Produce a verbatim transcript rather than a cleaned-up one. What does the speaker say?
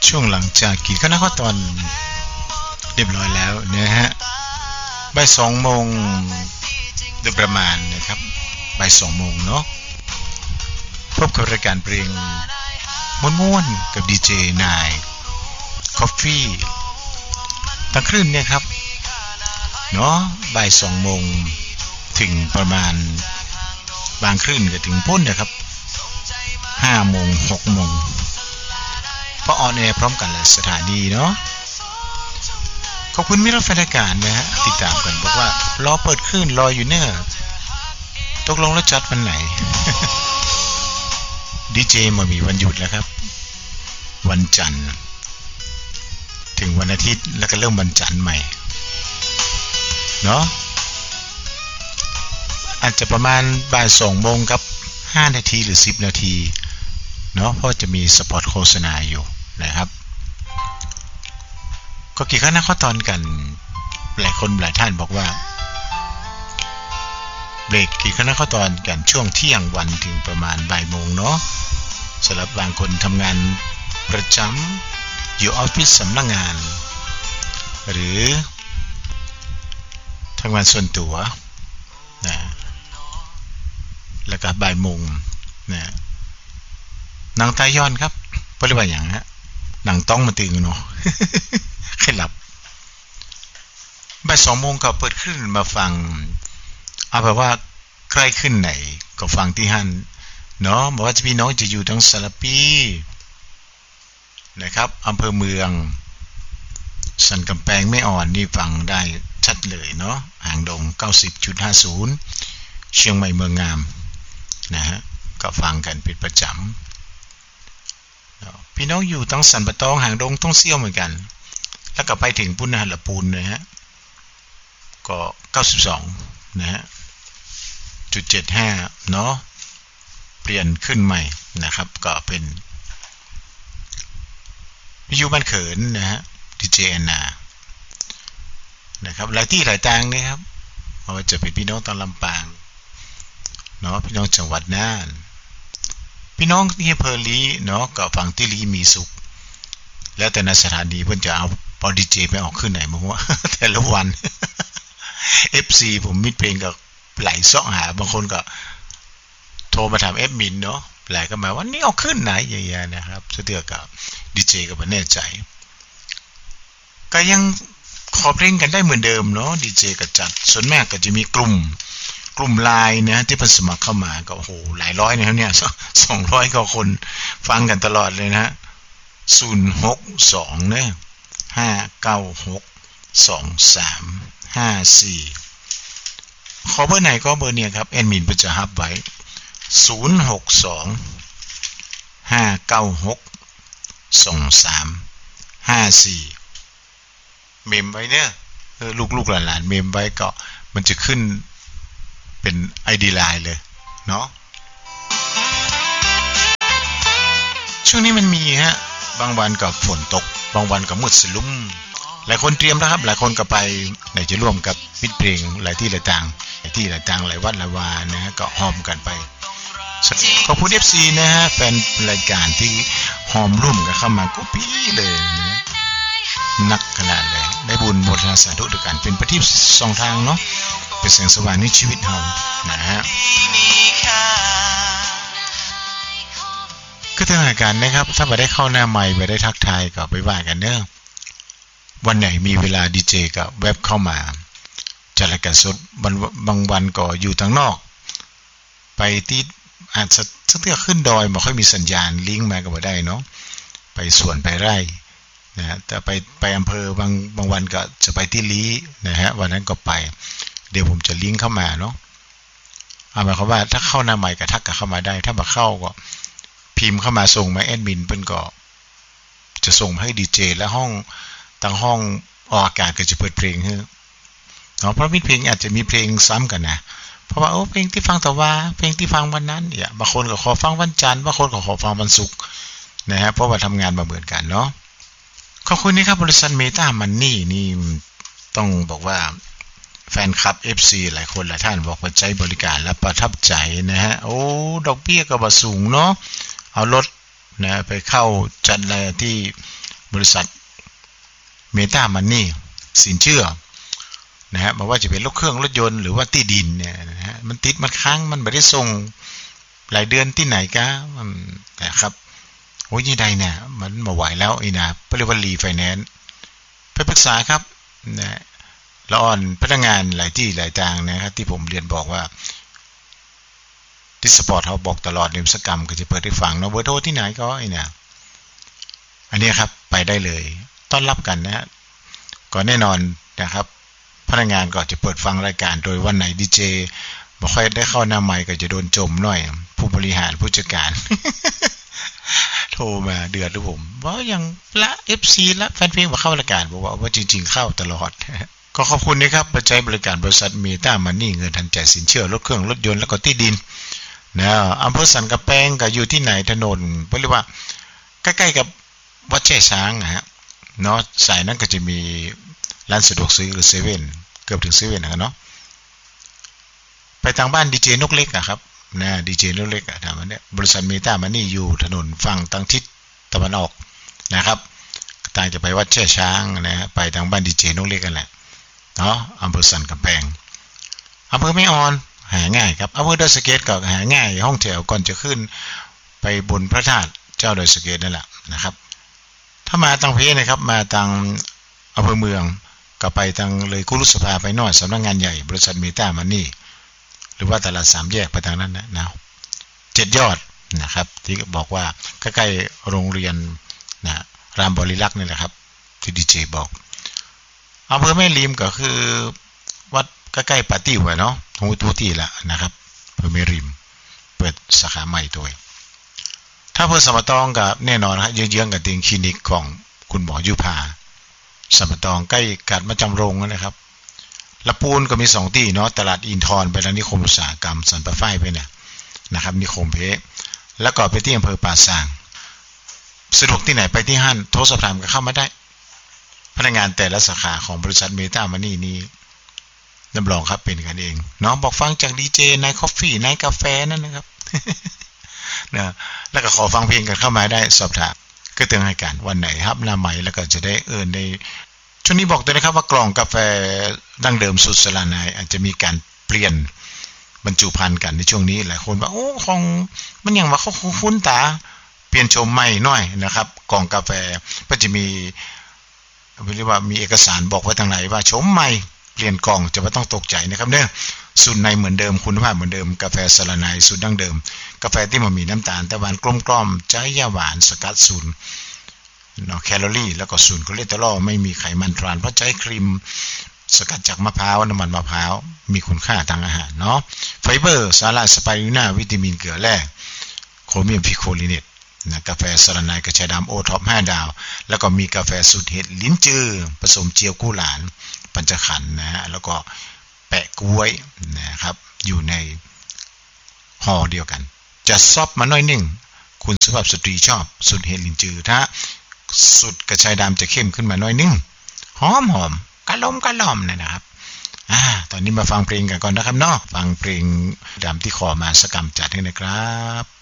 ช่วงหลังจากกินข้าวหน้าข้าวตอนเรียบร้อยแล้วนะฮะบ่ายสองโมงโดยประมาณนะครับบ่ายสองโมงเนาะพบกับรายการเพลงม้วนๆกับดีเจนายคอฟฟี่ตั้งคลื่นเนี่ยครับเนาะบ่ายสองโมงถึงประมาณบางคลื่นก็ถึงพ้นนะครับห้าโมงหกโมงเพราะออนแอร์พร้อมกันหลายสถานีเนาะขอบคุณมิตรแฟนรายการนะฮะติดตามกันบอกว่ารอเปิดคลื่นรออยู่เนอะตกลงแล้วจัดวันไหน ดีเจมามีวันหยุดแล้วครับวันจันทร์ถึงวันอาทิตย์แล้วก็เริ่มวันจันทร์ใหม่เนาะอาจจะประมาณบ่ายสองโมงครับห้านาทีหรือสิบนาทีเนาะเพราะจะมีสปอตโฆษณาอยู่นะครับก็กี่ครั้งนะข้อตอนกันหลายคนหลายท่านบอกว่าเบรกกี่ครั้งนะข้อตอนกันช่วงเที่ยงวันถึงประมาณบ่ายโมงเนาะสำหรับบางคนทำงานประจำอยู่ออฟฟิศสำนักงานหรือทำงานส่วนตัวนะแล้วก็บ่ายโมงนะหนังตาย้อนครับเพราะว่าอย่างฮะหนังต้องมาตึงเนาะแค่หลับบ่ายสองโมงก็เปิดขึ้นมาฟังเอาแบบว่าใกล้ขึ้นไหนก็ฟังที่ฮั่นเนาะบอกว่าจะพี่น้องจะอยู่ทั้งสารปีนะครับอำเภอเมืองสันกำแพงไม่อ่อนนี่ฟังได้ชัดเลยเนาะหางดง เก้าสิบจุดห้าศูนย์ เชียงใหม่เมืองงามนะฮะก็ฟังกันเป็นประจำพี่น้องอยู่ทั้งสันปะตองหางดงต้องเซี่ยวเหมือนกันแล้วก็ไปถึงปุณณะละปูนนะฮะก็เก้าสิบสองนะฮะจุดเจ็ดห้าเนาะเปลี่ยนขึ้นใหม่นะครับก็เป็นวิทยุบ้านเขินนะฮะดีเจแอนนานะครับหลายที่หลายทางนะครับเพราะว่าจะเป็นพี่น้องตอนลำปางเนาะพี่น้องจังหวัดน่านพี่น้องที่อำเภอลีเนาะก็ฟังที่ลีมีสุขแล้วแต่ในสถานีเพิ่นจะเอาปอดีเจไปออกขึ้นไหนมั้งวะ แต่ละวัน เอฟ ซี ผมมิดเพลงก็ไหลซ่องหาบางคนก็โทรมาถามเอฟมินเนาะไหลก็มาว่านี่เอาขึ้นไหนอย่างเงี้ยนะครับเสือกับดีเจก็บ่แน่ใจก็ยังขอเพลงกันได้เหมือนเดิมเนาะดีเจก็จัดส่วนมากก็จะมีกลุ่มกลุ่มไลน์นะที่เพิ่นสมัครเข้ามาก็โอ้โหหลายร้อยนะครับเนี่ยสองร้อยกว่าคนฟังกันตลอดเลยนะศูนย์หกสองเนี่ยห้าเก้าหกสองสามห้าสี่ขอเบอร์ไหนก็เบอร์เนี่ยครับแอดมินเพิ่นจะฮับไว้ศูนย์หกสองห้าเก้าหกสองสามห้าสี่เมมไว้เนี่ยเออลูกๆหลานๆเมมไว้ก็มันจะขึ้นเป็น ไอ ดี ไลน์เลยเนาะช่วงนี้มันมีฮะบางวันก็ฝนตกบางวันก็มืดสลุ่มหลายคนเตรียมแล้วครับหลายคนก็ไปไหนจะร่วมกับมิตรเพลงหลายที่หลายต่างหลายที่หลายต่างหลายวัดหลายวานะฮะก็หอมกันไปขอบคุณ เอฟ ซี นะฮะแฟนรายการที่หอมร่วมกันเข้ามาก็ปี้เลยนะนักขนาดเลยได้บุญโมทนาสาธุด้วยกันเป็นประทีปสองทางเนาะเป็นแสงสว่างในชีวิตเรานะฮะก็ทางรายการนะครับถ้าไม่ได้เข้าหน้าใหม่ไม่ได้ทักทายก็ไปว่ากันเนอะวันไหนมีเวลาดีเจก็แวบเข้ามาจัดรายการสดบางวันก็อยู่ทางนอกไปที่อาจจะสักเทื่อขึ้นดอยไม่ค่อยมีสัญญาณลิงก์มาก็บ่ได้เนาะไปสวนไปไร่นะฮะแต่ไปไปอำเภอบางบางวันก็จะไปที่ลีนะฮะวันนั้นก็ไปเดี๋ยวผมจะลิงก์เข้ามาเนาะเอาหมายความว่าถ้าเข้าหน้าใหม่ก็ทักกันเข้ามาได้ถ้าบ่เข้าก็พิมพ์เข้ามาส่งมาแอดมินเพิ่นก็จะส่งให้ดีเจและห้องทางห้องออกอากาศก็จะเปิดเพลงให้เนาะเพราะมีเพลงอาจจะมีเพลงซ้ำกันนะเพราะว่าโอ้เพลงที่ฟังแต่ว่าเพลงที่ฟังวันนั้นเนี่ยบางคนก็ขอฟังวันจันทร์บางคนก็ขอฟังวันศุกร์นะฮะเพราะว่าทำงานมาเหมือนกันเนาะขอบคุณนะครับบริษัทเมตามันนี่นี่ต้องบอกว่าแฟนคลับ เอฟ ซี หลายคนหลายท่านบอกว่าใจบริการและประทับใจนะฮะโอ้ดอกเบี้ยก็บ่สูงเนาะเอารถนะไปเข้าจัดอะไรที่บริษัทเมตามันนี่สินเชื่อนะฮะไม่ว่าจะเป็นรถเครื่องรถยนต์หรือว่าที่ดินเนี่ยนะฮะมันติดมันค้างมันไม่ได้ส่งหลายเดือนที่ไหนกะนะครับโอ้ยยี่ใดเนี่ยมันมาไหวแล้วไอ้นะเรียกว่ารีไฟแนนซ์ไปปรึกษาครับนะละอ่อนพนักงานหลายที่หลายทางนะครับที่ผมเรียนบอกว่าที่สปอร์ตเขาบอกตลอดในวิศวกรรมก็จะเปิดให้ฟังเนาะเบอร์โทรที่ไหนก็ไอ้เนี่ยอันนี้ครับไปได้เลยต้อนรับกันนะฮะก็แน่นอนนะครับพนักงานก็จะเปิดฟังรายการโดยวันไหนดีเจบ่ค่อยได้เข้าหน้าไมค์ก็จะโดนจมหน่อยผู้บริหารผู้จัดการ โทรมาเดือดด้วยผมว่ายังละ เอฟ ซี ละแฟนเพลงมาเข้ารายการบอกว่าว่าจริงๆเข้าตลอด ก็ขอบคุณนะครับมาใช้บริการบริษัทเมตามันนี่เงินทันใจสินเชื่อรถเครื่องรถยนต์แล้วก็ที่ดินนะอำเภอสันกำแพงก็อยู่ที่ไหนถนนเรียกว่าใกล้ๆกับวัดแช่ช้างนะฮะเนาะสายนั้นก็จะมีร้านสะดวกซื้อหรือเซเว่นเกือบถึงเซเว่นนะเนาะไปทางบ้านดีเจนกเล็กอะครับนะดีเจนกเล็กอะทางนั้นเนี่ยบริษัทเมตามันนี่อยู่ถนนฝั่งทางทิศตะวันออกนะครับต่างจะไปวัดแช่ช้างนะฮะไปทางบ้านดีเจนกเล็กกันแหละเนาะอำเภอสันกำแพงอำเภอแม่ออนหาง่ายครับอำเภอดอยสะเก็ดก็หาง่ายห้องแถวก่อนจะขึ้นไปบนพระธาตุเจ้าดอยสะเก็ดนั่นแหละนะครับถ้ามาทางเพนะครับมาทางอำเภอเมืองก็ไปทางเลยกุลุสภาไปหน่อยสำนักงานใหญ่บริษัทเมตามันนี่หรือว่าตลาดสามแยกไปทางนั้นนะนะเจ็ดยอดนะครับที่บอกว่าใกล้ๆโรงเรียนนะรามบริลักษ์นี่แหละครับที่ดีเจบอกอำเภอแม่ริมก็คือวัดใกล้ๆปาตี้หัวเนาะหูทุตีละนะครับอำเภอแม่ริมเปิดสาขาใหม่ตัวถ้าอำเภอสมตองกับแน่นอนครับเยื้องๆกับเตียงคลินิกของคุณหมอยุพาสมตองใกล้กาดมาจำโรงนะครับละปูนก็มีสองที่เนาะตลาดอินทรไปแล้วนิคมอุตสาหกรรมสันปะฝ้ายไปเนี่ยนะครับนิคมเพแล้วก็ไปที่อำเภอป่าซางสะดวกที่ไหนไปที่ห้างโทรสอบถามก็เข้ามาได้พนักงานแต่ละสาขาของบริษัทเมตามันนี่นี้รับรองครับเป็นกันเองเนาะบอกฟังจากดีเจนายคอฟฟี่นายกาแฟนั่นนะครับ นะแล้วก็ขอฟังเพลงกันเข้ามาได้สอบถามก็เตือนให้กันวันไหนครับหน้าใหม่แล้วก็จะได้เอิ้นในช่วงนี้บอกตัวนะครับว่ากล่องกาแฟดั้งเดิมสุดสลานายอาจจะมีการเปลี่ยนบรรจุภัณฑ์กันในช่วงนี้หลายคนว่าโอ้ของมันยังว่าเขาคุ้นตาเปลี่ยนโฉมใหม่หน่อยนะครับกล่องกาแฟก็จะมีเรียกว่ามีเอกสารบอกไว้ทางไหนว่าโฉมใหม่เปลี่ยนกล่องจะไม่ต้องตกใจนะครับเด้อสูตรในเหมือนเดิมคุณภาพเหมือนเดิมกาแฟสลานายสูตรดั้งเดิมกาแฟที่มันมีน้ำตาลแต่หวานกลมๆใจยาหวานสกัดศูนย์เนาะแคลอรี่แล้วก็ศูนย์คอเลสเตอรอลไม่มีไขมันทรานเพราะใจครีมสกัดจากมะพร้าวน้ำมันมะพร้าวมีคุณค่าทางอาหารเนาะไฟเบอร์สาหร่ายสไปรูลินาวิตามินเกลือแร่โครเมียมพิโคลิเนตนะกาแฟสลานายกระชายดำโอท็อปห้าดาวแล้วก็มีกาแฟสูตรเห็ดลิ้นจือผสมเจียวกู้หลานปัญจขันธ์นะฮะแล้วก็แปะกล้วยนะครับอยู่ในห่อเดียวกันจะซอฟมาหน่อยนึงคุณสุภาพสตรีชอบสูตรเห็ดลิ้นจือถ้าสูตรกระชายดำจะเข้มขึ้นมาหน่อยนึงหอมหอมกะล้มกะล่อมนะครับอ่าตอนนี้มาฟังเพลงกันก่อนนะครับเนาะฟังเพลงดำที่ขอมาสกรรมจัดให้นะครับ